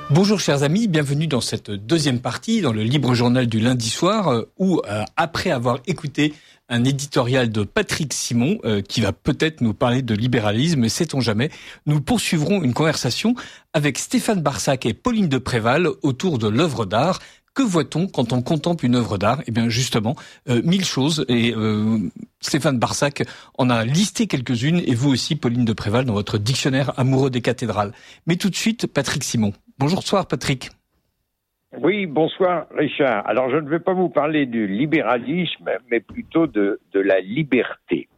Bonjour chers amis, bienvenue dans cette deuxième partie, dans le Libre Journal du lundi soir, où après avoir écouté un éditorial de Patrick Simon, qui va peut-être nous parler de libéralisme, mais sait-on jamais, nous poursuivrons une conversation avec Stéphane Barsac et Pauline de Préval autour de l'œuvre d'art. Que voit-on quand on contemple une œuvre d'art ? Eh bien justement, 1000 choses, et Stéphane Barsac en a listé quelques-unes, et vous aussi, Pauline de Préval, dans votre dictionnaire amoureux des cathédrales. Mais tout de suite, Patrick Simon. Bonsoir Patrick. Oui, bonsoir Richard. Alors je ne vais pas vous parler du libéralisme, mais plutôt de la liberté.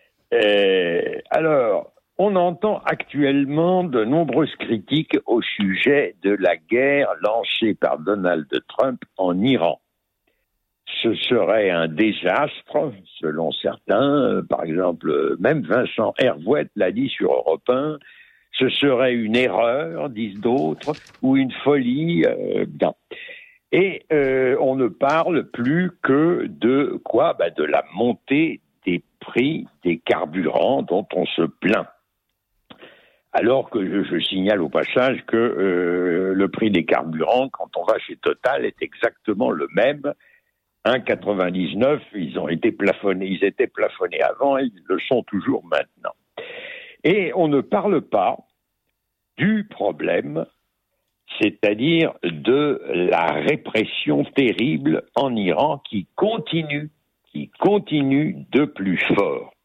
Alors, on entend actuellement de nombreuses critiques au sujet de la guerre lancée par Donald Trump en Iran. Ce serait un désastre, selon certains. Par exemple, même Vincent Hervouet l'a dit sur Europe 1. Ce serait une erreur, disent d'autres, ou une folie. Et on ne parle plus que de quoi ? De la montée des prix des carburants dont on se plaint. Alors que je signale au passage que le prix des carburants, quand on va chez Total, est exactement le même. 1,99, ils étaient plafonnés avant, et ils le sont toujours maintenant. Et on ne parle pas du problème, c'est-à-dire de la répression terrible en Iran qui continue de plus fort.